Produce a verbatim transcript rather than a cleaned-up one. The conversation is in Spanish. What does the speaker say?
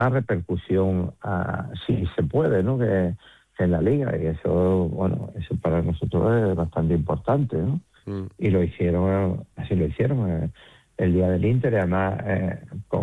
repercusión, a, si se puede, ¿no? Que, que en la liga, y eso, bueno, eso para nosotros es bastante importante, ¿no? Mm. Y lo hicieron, así lo hicieron, eh, el día del Inter, y además eh,